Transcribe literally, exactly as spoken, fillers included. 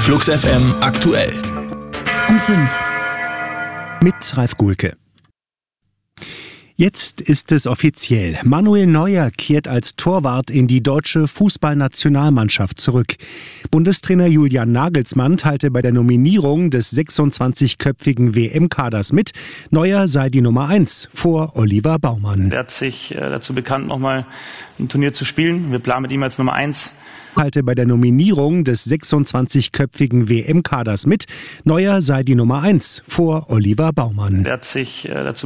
Flux F M aktuell. Um fünf. Mit Ralf Gulke. Jetzt ist es offiziell. Manuel Neuer kehrt als Torwart in die deutsche Fußballnationalmannschaft zurück. Bundestrainer Julian Nagelsmann teilte bei der Nominierung des sechsundzwanzigköpfigen W M-Kaders mit, Neuer sei die Nummer eins vor Oliver Baumann. Er hat sich dazu bekannt, nochmal ein Turnier zu spielen. Wir planen mit ihm als Nummer eins. Teilte bei der Nominierung des sechsundzwanzigköpfigen W M-Kaders mit, Neuer sei die Nummer eins vor Oliver Baumann. Er hat sich dazu